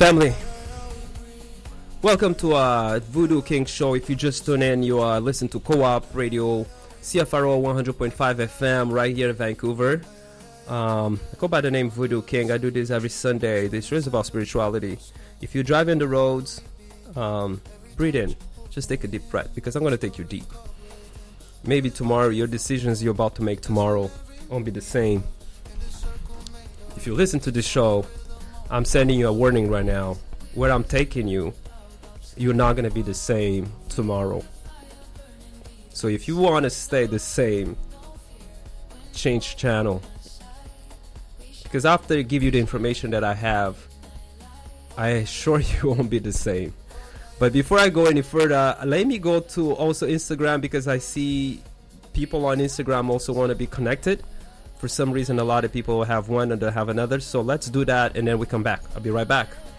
Family, welcome to Voodoo King Show. If you just tune in, you listen to Co-op Radio, CFRO 100.5 FM right here in Vancouver. I go by the name Voodoo King. I do this every Sunday. This show is about spirituality. If you drive in the roads, breathe in. Just take a deep breath, because I'm going to take you deep. Maybe tomorrow, your decisions you're about to make tomorrow won't be the same. If you listen to this show, I'm sending you a warning right now. Where I'm taking you, you're not going to be the same tomorrow. So if you want to stay the same, change channel. Because after I give you the information that I have, I assure you won't be the same. But before I go any further, let me go to also Instagram, because I see people on Instagram also want to be connected. For some reason, a lot of people have one and they have another. So let's do that, and then we come back. I'll be right back.